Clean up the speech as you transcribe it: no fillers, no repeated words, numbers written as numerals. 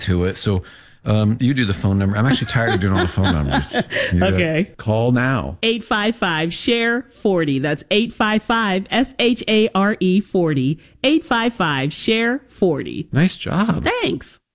to it. So you do the phone number. I'm actually tired of doing all the phone numbers. Okay. Call now. 855-SHARE-40. That's 855-SHARE 40. 855-SHARE 40. Nice job. Thanks.